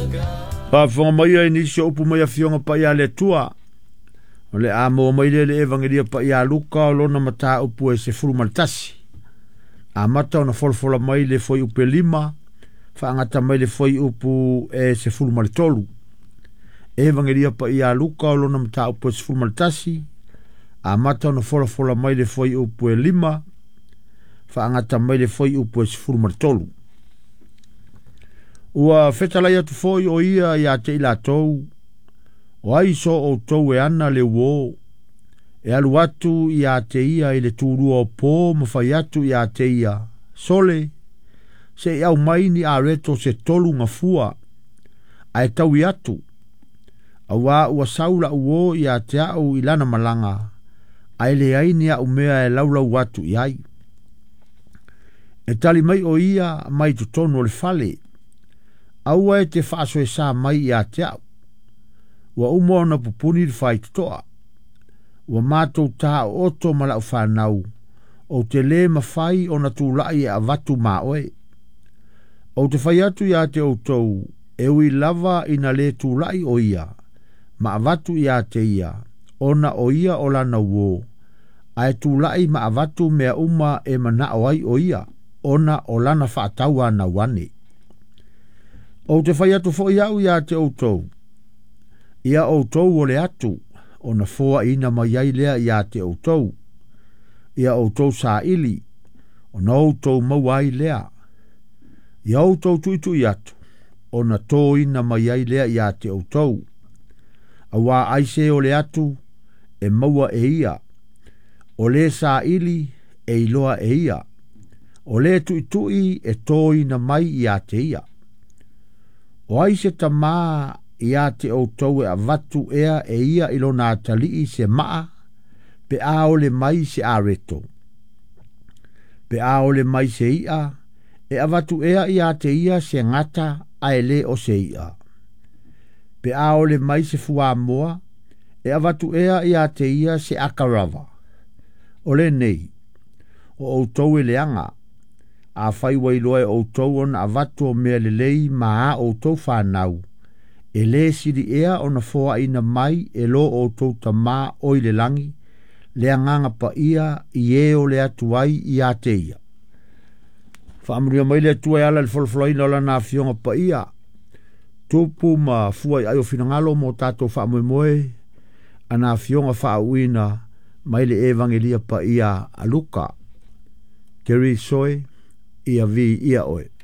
Whaafonga mai ai nisi upu mai a fionga pa ia le tua. O le a mo mai le evangelia pa ia luka o lona mata upu e se furu maltasi. A mata ona folfola mai le foi upe 5, whaangata mai le foi upu e se furu malitolu. Evangelia pa ia luka o lona mata upu e se furu maltasi. A mata ona folfola mai le foi upu e 5, whaangata mai le foi upu e se furu malitolu. Ua whetalai atu foi o ia te ila tou. O aiso o tou e ana le uo. E alu atu ia te ia i le tūrua o pō mawhai atu ia te ia. Sole, se iau maini a reto se tolu ngafua. A e tau i atu. A wā ua saula uo ia te au i lana malanga. A ele aini a umea e laulau atu i ai. E tali mai o ia mai tutonu o le fale. Aua e te whaaso e sā mai i a te au. Ua umo na pupuni le whai tutoa. Ua mātou tā o oto malau whanau. O te le mawhai o na tūlai e avatu mā oe. O te whai atu i a te outou. E ui lava ina le tūlai o ia. Ma avatu i a te ia. Ona o ia o lana uo. A e tūlai ma avatu mea uma e mana o ai o ia. Ona o lana whaataua na wane. O te whai atu fo iau i a te outou. Ia outou o le atu. O na foa ina mai ai lea i a te outou. Ia outou sa ili. O na outou mauai lea. Ia outou tuitu i atu. O na tō ina mai ai lea i a te outou. A wā aise o le atu. E maua e ia. O le sa ili. E iloa e ia. O le tuitui e tō ina mai i a te ia. O aise ta maa i a te outou e avatu ea e ia ilona atalii se maa, pe a ole mai se areto. Pe a ole mai se ia, e avatu ea i a te ia se ngata a ele o se ia. Pe a ole mai se fua moa, e avatu ea i a te ia se akarava. Ole nei, o outou e leanga, a whai wailoa e outou on avatu o mea lelei ma a outou whanau. E le siri ea o na foa ina mai e lo outou ta ma oi le langi, le anganga pa ia i e o le atuai i a te ia. Whaamuria mai le atua e ala le folofoloina o la na fionga pa ia. Tupu ma fuai ai o finangalo mo tato whaamuemoe, ana fionga whaauina mai le evangelia pa ia a Luka. Keri soe, ia vi ia oe.